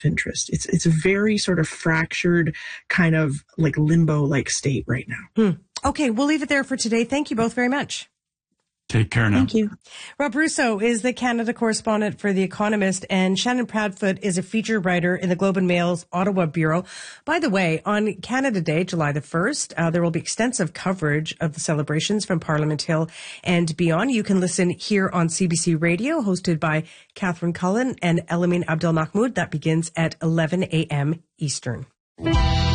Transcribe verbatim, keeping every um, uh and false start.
interest. It's it's a very sort of fractured kind of like limbo-like state right now. Hmm. Okay, we'll leave it there for today. Thank you both very much. Take care now. Thank you. Rob Russo is the Canada correspondent for The Economist, and Shannon Proudfoot is a feature writer in the Globe and Mail's Ottawa Bureau. By the way, on Canada Day, July the first, uh, there will be extensive coverage of the celebrations from Parliament Hill and beyond. You can listen here on C B C Radio, hosted by Catherine Cullen and Elamine Abdelmahmoud. That begins at eleven a.m. Eastern.